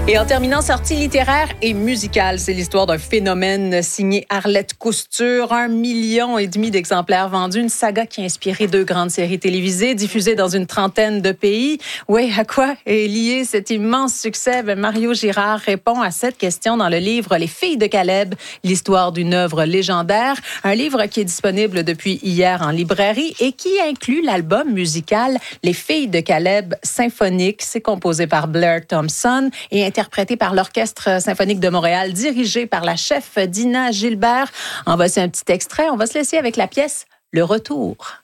Et en terminant, sortie littéraire et musicale, c'est l'histoire d'un phénomène signé Arlette Koustur. 1,5 million d'exemplaires vendus, une saga qui a inspiré 2 grandes séries télévisées diffusées dans une trentaine de pays. Oui, à quoi est lié cet immense succès? Mario Girard répond à cette question dans le livre Les Filles de Caleb, l'histoire d'une œuvre légendaire. Un livre qui est disponible depuis hier en librairie et qui inclut l'album musical Les Filles de Caleb symphonique. C'est composé par Blair Thompson et interprété par l'Orchestre symphonique de Montréal, dirigé par la chef Dina Gilbert. En voici un petit extrait. On va se laisser avec la pièce Le Retour.